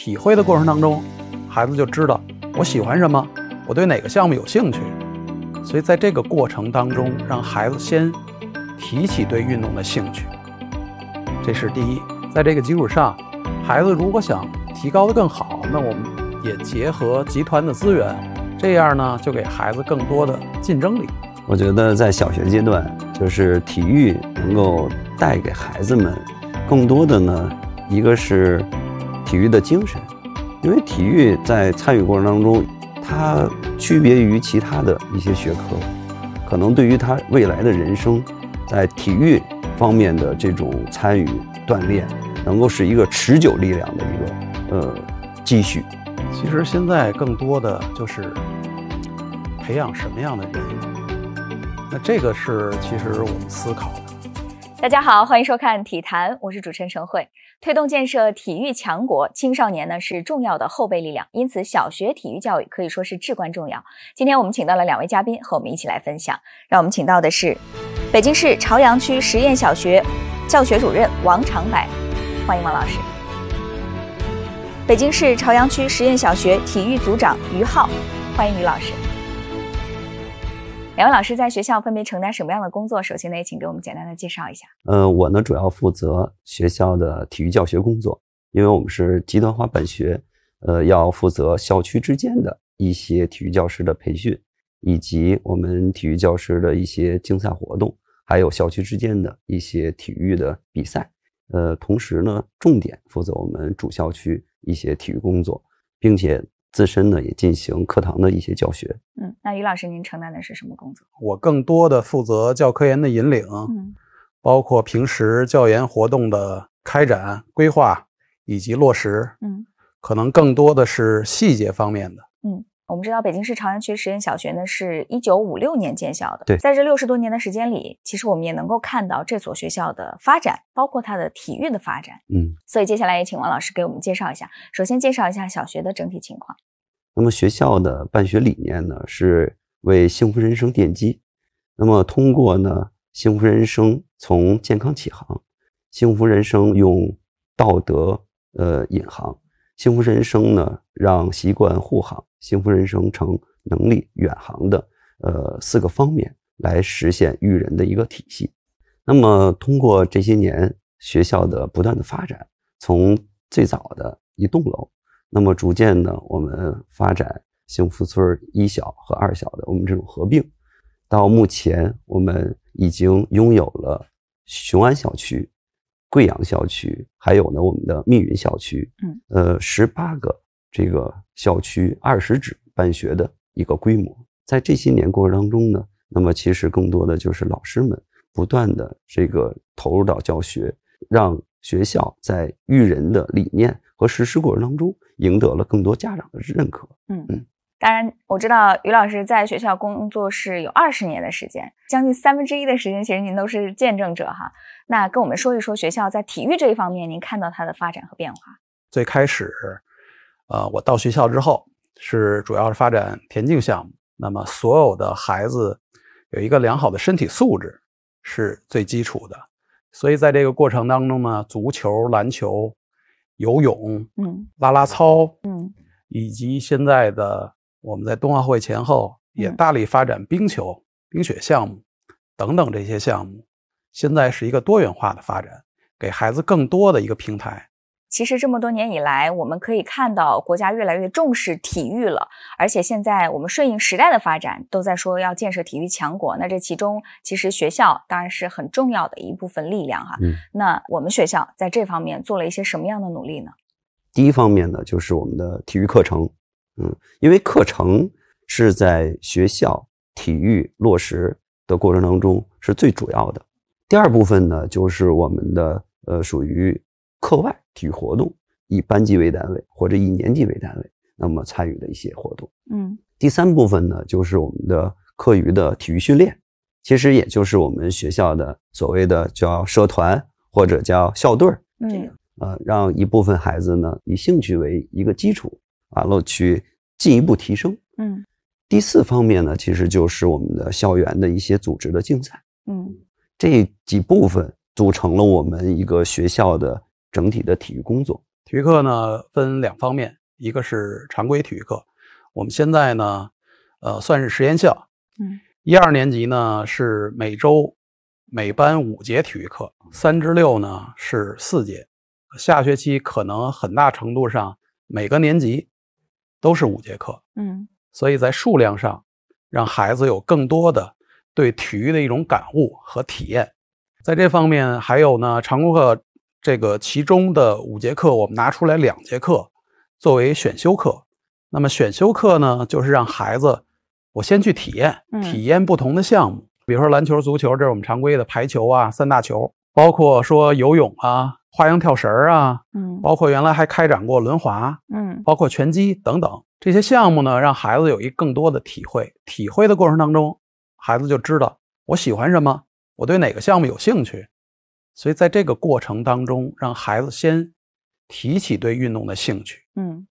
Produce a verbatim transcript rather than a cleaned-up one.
体会的过程当中，孩子就知道我喜欢什么，我对哪个项目有兴趣。所以在这个过程当中，让孩子先提起对运动的兴趣，这是第一。在这个基础上，孩子如果想提高的更好，那我们也结合集团的资源，这样呢就给孩子更多的竞争力。 我觉得在小学阶段，就是体育能够带给孩子们更多的呢，一个是体育的精神，因为体育在参与过程当中，它区别于其他的一些学科，可能对于他未来的人生，在体育方面的这种参与锻炼，能够是一个持久力量的一个呃积蓄。 其实现在更多的就是培养什么样的人，那这个是其实我们思考的。 大家好，欢迎收看体坛，我是主持人陈慧。推动建设体育强国，青少年呢是重要的后备力量，因此小学体育教育可以说是至关重要。今天我们请到了两位嘉宾和我们一起来分享，让我们请到的是北京市朝阳区实验小学教学主任王长白，欢迎王老师。北京市朝阳区实验小学体育组长于浩，欢迎于老师。两位老师在学校分别承担什么样的工作？首先呢，也请给我们简单的介绍一下。 呃，我呢主要负责学校的体育教学工作，因为我们是集团化办学，呃，要负责校区之间的一些体育教师的培训，以及我们体育教师的一些竞赛活动，还有校区之间的一些体育的比赛。呃，同时呢，重点负责我们主校区一些体育工作，并且自身呢也进行课堂的一些教学。 嗯，那于老师您承担的是什么工作？ 我更多的负责教科研的引领，嗯，包括平时教研活动的开展、规划以及落实。嗯，可能更多的是细节方面的。 嗯，我们知道北京市朝阳区实验小学呢是一九五六年建校的。 对， 在这六十多年的时间里，其实我们也能够看到这所学校的发展，包括它的体育的发展。嗯，所以接下来也请王老师给我们介绍一下。首先介绍一下小学的整体情况。 那么学校的办学理念呢，是为幸福人生奠基。那么通过呢，幸福人生从健康起航，幸福人生用道德呃引航，幸福人生呢让习惯护航，幸福人生成能力远航的呃四个方面来实现育人的一个体系。那么通过这些年学校的不断的发展，从最早的一栋楼，那么逐渐呢，我们发展幸福村一小和二小的我们这种合并，到目前我们已经拥有了雄安校区、贵阳校区，还有呢我们的密云校区，嗯，呃，十八个这个校区二十指办学的一个规模。在这些年过程当中呢，那么其实更多的就是老师们不断的这个投入到教学，让学校在育人的理念和实施过程当中赢得了更多家长的认可。 嗯嗯，当然我知道于老师在学校工作是有二十年的时间，将近三分之一的时间其实您都是见证者哈。那跟我们说一说学校在体育这一方面您看到它的发展和变化。 最开始呃，我到学校之后是主要是发展田径项目，那么所有的孩子有一个良好的身体素质是最基础的，所以在这个过程当中呢，足球、篮球、游泳、嗯，啦啦操，嗯，以及现在的我们在冬奥会前后也大力发展冰球、嗯、冰雪项目等等这些项目，现在是一个多元化的发展，给孩子更多的一个平台。 其实这么多年以来，我们可以看到国家越来越重视体育了，而且现在我们顺应时代的发展，都在说要建设体育强国。那这其中其实学校当然是很重要的一部分力量哈。嗯，那我们学校在这方面做了一些什么样的努力呢？ 第一方面呢，就是我们的体育课程。嗯，因为课程是在学校体育落实的过程当中是最主要的。第二部分呢，就是我们的呃属于课外体育活动，以班级为单位或者以年级为单位，那么参与的一些活动。嗯，第三部分呢，就是我们的课余的体育训练，其实也就是我们学校的所谓的叫社团或者叫校队。嗯，呃，让一部分孩子呢以兴趣为一个基础，完了去进一步提升。嗯，第四方面呢，其实就是我们的校园的一些组织的竞赛。嗯，这几部分组成了我们一个学校的整体的体育工作。 体育课呢分两方面，一个是常规体育课，我们现在呢呃算是实验校， 嗯， 一二年级呢是每周每班五节体育课，三至六呢是四节，下学期可能很大程度上每个年级都是五节课， 嗯， 所以在数量上让孩子有更多的对体育的一种感悟和体验。在这方面还有呢，常规课这个其中的五节课我们拿出来两节课作为选修课，那么选修课呢就是让孩子我先去体验体验不同的项目，比如说篮球、足球，这是我们常规的排球啊、三大球，包括说游泳啊、花样跳绳啊， 嗯， 包括原来还开展过轮滑， 嗯， 包括拳击等等，这些项目呢让孩子有一更多的体会，体会的过程当中孩子就知道我喜欢什么，我对哪个项目有兴趣，所以在这个过程当中让孩子先提起对运动的兴趣， 嗯，